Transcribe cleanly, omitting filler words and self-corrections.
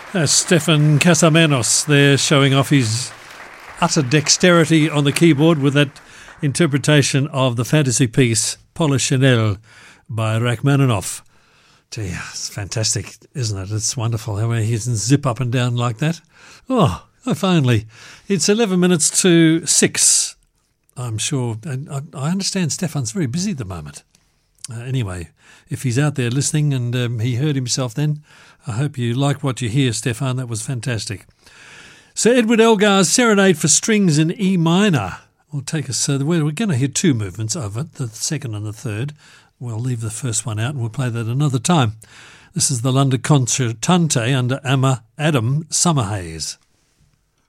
Stefan Casamenos there, showing off his utter dexterity on the keyboard with that interpretation of the fantasy piece Polichinelle by Rachmaninoff. Gee, it's fantastic, isn't it? It's wonderful how he can zip up and down like that. Oh, if only. It's 11 minutes to 6. I'm sure. I understand Stefan's very busy at the moment. Anyway, if he's out there listening and he heard himself then, I hope you like what you hear, Stefan. That was fantastic. Sir Edward Elgar's Serenade for Strings in E minor will take us. We're going to hear two movements of it, the second and the third. We'll leave the first one out and we'll play that another time. This is the London Concertante under Adam Summerhaze.